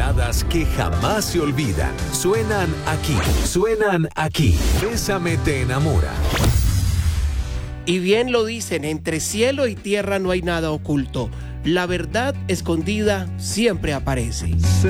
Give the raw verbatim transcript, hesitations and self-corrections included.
baladas que jamás se olvidan. Suenan aquí, suenan aquí. Bésame te enamora. Y bien lo dicen, entre cielo y tierra no hay nada oculto. La verdad escondida siempre aparece.